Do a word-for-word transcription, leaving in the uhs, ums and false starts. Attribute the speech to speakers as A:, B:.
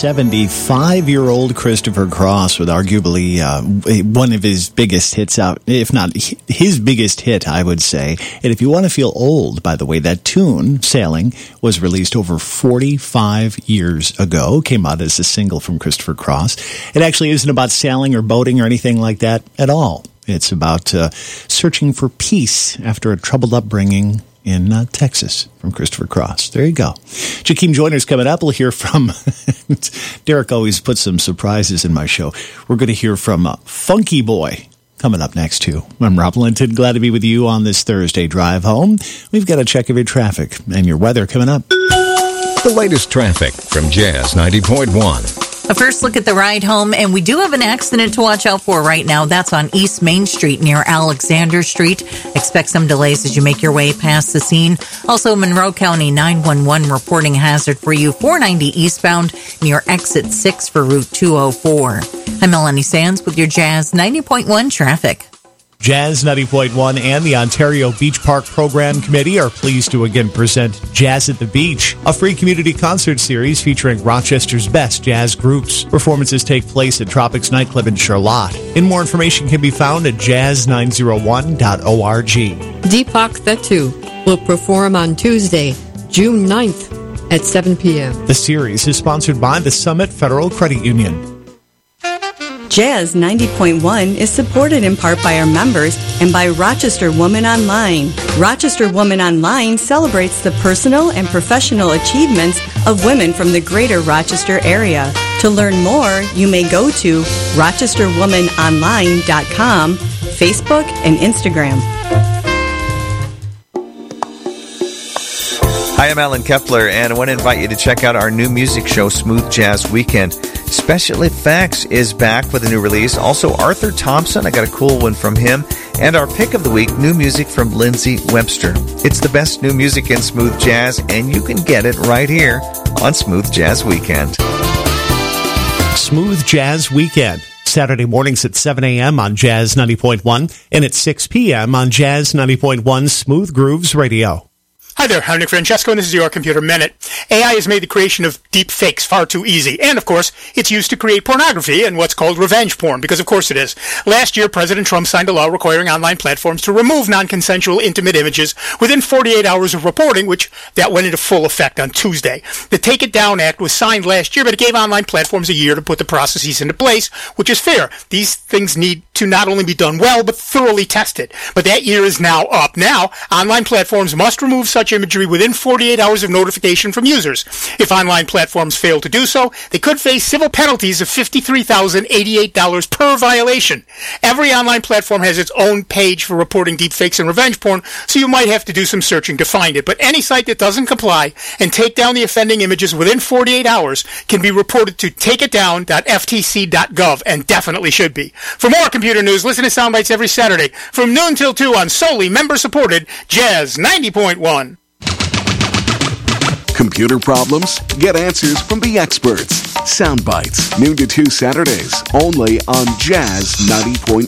A: seventy-five-year-old Christopher Cross with arguably uh, one of his biggest hits out, if not his biggest hit, I would say. And if you want to feel old, by the way, that tune, Sailing, was released over forty-five years ago, came out as a single from Christopher Cross. It actually isn't about sailing or boating or anything like that at all. It's about uh, searching for peace after a troubled upbringing in uh, Texas from Christopher Cross. There you go. Jakeem Joyner's coming up. We'll hear from Derek always puts some surprises in my show. We're going to hear from uh, Funky Boy coming up next, too. I'm Rob Linton. Glad to be with you on this Thursday drive home. We've got a check of your traffic and your weather coming up.
B: The latest traffic from Jazz ninety point one.
C: A first look at the ride home, and we do have an accident to watch out for right now. That's on East Main Street near Alexander Street. Expect some delays as you make your way past the scene. Also, Monroe County nine one one reporting hazard for you, four ninety eastbound near exit six for Route two oh four. I'm Melanie Sands with your Jazz ninety point one traffic.
A: Jazz ninety point one and the Ontario Beach Park Program Committee are pleased to again present Jazz at the Beach, a free community concert series featuring Rochester's best jazz groups. Performances take place at Tropics Nightclub in Charlotte. And more information can be found at jazz nine oh one dot org.
D: Deepak Thettu will perform on Tuesday, June ninth at seven p.m.
A: The series is sponsored by the Summit Federal Credit Union.
E: Jazz ninety point one is supported in part by our members and by Rochester Woman Online. Rochester Woman Online celebrates the personal and professional achievements of women from the greater Rochester area. To learn more, you may go to rochester woman online dot com, Facebook, and Instagram.
F: Hi, I'm Alan Kepler, and I want to invite you to check out our new music show, Smooth Jazz Weekend. Special Effects is back with a new release. Also, Arthur Thompson, I got a cool one from him. And our pick of the week, new music from Lindsay Webster. It's the best new music in smooth jazz, and you can get it right here on Smooth Jazz Weekend.
A: Smooth Jazz Weekend. Saturday mornings at seven a.m. on Jazz ninety point one and at six p.m. on Jazz ninety point one Smooth Grooves Radio.
G: Hi there, I'm Nick Francesco, and this is your Computer Minute. A I has made the creation of deep fakes far too easy, and of course, it's used to create pornography and what's called revenge porn, because of course it is. Last year, President Trump signed a law requiring online platforms to remove non-consensual intimate images within forty-eight hours of reporting, which that went into full effect on Tuesday. The Take It Down Act was signed last year, but it gave online platforms a year to put the processes into place, which is fair. These things need to not only be done well, but thoroughly tested. But that year is now up. Now, online platforms must remove such imagery within forty-eight hours of notification from users. If online platforms fail to do so, they could face civil penalties of fifty-three thousand eighty-eight dollars per violation. Every online platform has its own page for reporting deepfakes and revenge porn, so you might have to do some searching to find it. But any site that doesn't comply and take down the offending images within forty-eight hours can be reported to take it down dot f t c dot gov, and definitely should be. For more computer news, listen to Soundbites every Saturday from noon till two on solely member-supported Jazz ninety point one.
H: Computer problems? Get answers from the experts. Soundbites, noon to two Saturdays, only on Jazz ninety point one.